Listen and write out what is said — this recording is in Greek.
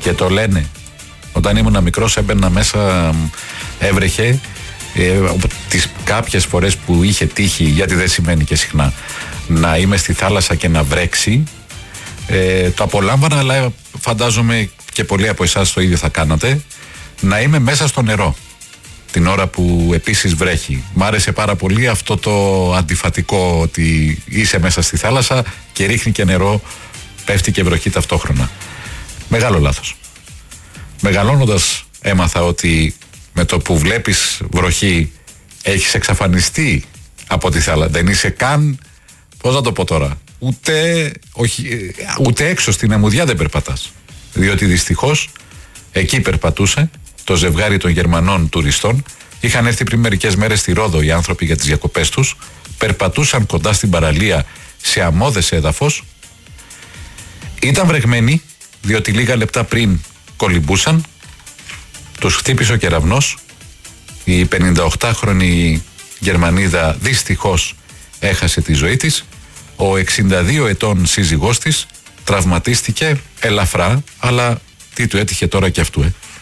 Και το λένε. Όταν ήμουν μικρός έμπαινα μέσα, έβρεχε. Τις κάποιες φορές που είχε τύχει, γιατί δεν σημαίνει και συχνά, να είμαι στη θάλασσα και να βρέξει, το απολάμβανα, αλλά φαντάζομαι και πολλοί από εσάς το ίδιο θα κάνατε, να είμαι μέσα στο νερό την ώρα που επίσης βρέχει. Μ' άρεσε πάρα πολύ αυτό το αντιφατικό, ότι είσαι μέσα στη θάλασσα και ρίχνει και νερό, πέφτει και βροχή ταυτόχρονα. Μεγάλο λάθος. Μεγαλώνοντας έμαθα ότι με το που βλέπεις βροχή έχεις εξαφανιστεί από τη θάλασσα. Δεν είσαι καν, πώς να το πω τώρα, ούτε έξω στην αμμουδιά δεν περπατάς. Διότι δυστυχώς εκεί περπατούσε το ζευγάρι των Γερμανών τουριστών. Είχαν έρθει πριν μερικές μέρες στη Ρόδο οι άνθρωποι για τις διακοπές τους. Περπατούσαν κοντά στην παραλία σε αμμώδες έδαφος. Ήταν βρεγμένοι, διότι λίγα λεπτά πριν κολυμπούσαν. Τους χτύπησε ο κεραυνός. Η 58χρονη Γερμανίδα δυστυχώς έχασε τη ζωή της. Ο 62 ετών σύζυγός της τραυματίστηκε ελαφρά, αλλά τι του έτυχε τώρα και αυτού,